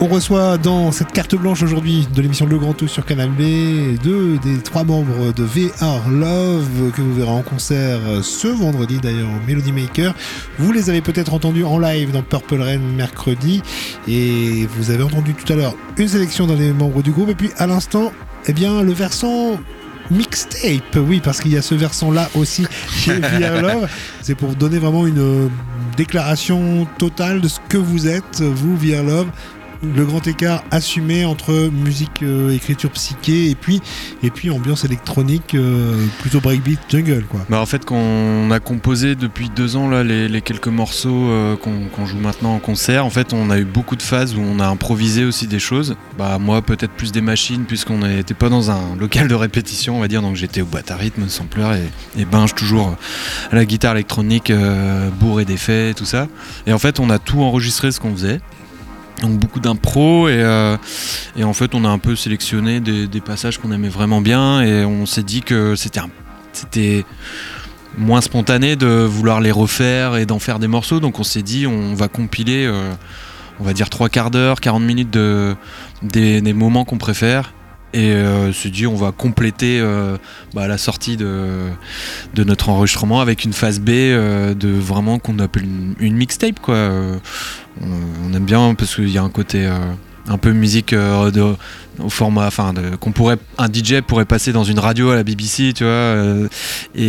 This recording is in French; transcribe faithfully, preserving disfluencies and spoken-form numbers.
On reçoit dans cette carte blanche aujourd'hui de l'émission Le Grand Tout sur Canal B deux des trois membres de V R Love que vous verrez en concert ce vendredi d'ailleurs au Melody Maker. Vous les avez peut-être entendus en live dans Purple Rain mercredi et vous avez entendu tout à l'heure une sélection d'un des membres du groupe et puis à l'instant, eh bien le versant mixtape, oui, parce qu'il y a ce versant-là aussi chez V R Love. C'est pour donner vraiment une déclaration totale de ce que vous êtes, vous, V R Love. Le grand écart assumé entre musique, euh, écriture psyché et puis, et puis ambiance électronique, euh, plutôt breakbeat, jungle, quoi. Bah en fait, quand on a composé depuis deux ans là, les, les quelques morceaux euh, qu'on, qu'on joue maintenant en concert, en fait, on a eu beaucoup de phases où on a improvisé aussi des choses. Bah moi, peut-être plus des machines, puisqu'on n'était pas dans un local de répétition, on va dire, donc j'étais aux boîtes à rythme, sampler, et, et Binge toujours à la guitare électronique, euh, bourré d'effets, et tout ça. Et en fait, on a tout enregistré ce qu'on faisait. Donc beaucoup d'impro et, euh, et en fait on a un peu sélectionné des, des passages qu'on aimait vraiment bien et on s'est dit que c'était, un, c'était moins spontané de vouloir les refaire et d'en faire des morceaux, donc on s'est dit on va compiler euh, on va dire trois quarts d'heure, quarante minutes de, des, des moments qu'on préfère et euh, se dit on va compléter euh, bah, la sortie de, de notre enregistrement avec une phase B euh, de vraiment qu'on appelle une, une mixtape quoi. Euh, on, on aime bien parce qu'il y a un côté euh, un peu musique euh, de, au format, enfin qu'on pourrait un D J pourrait passer dans une radio à la B B C, tu vois, euh, et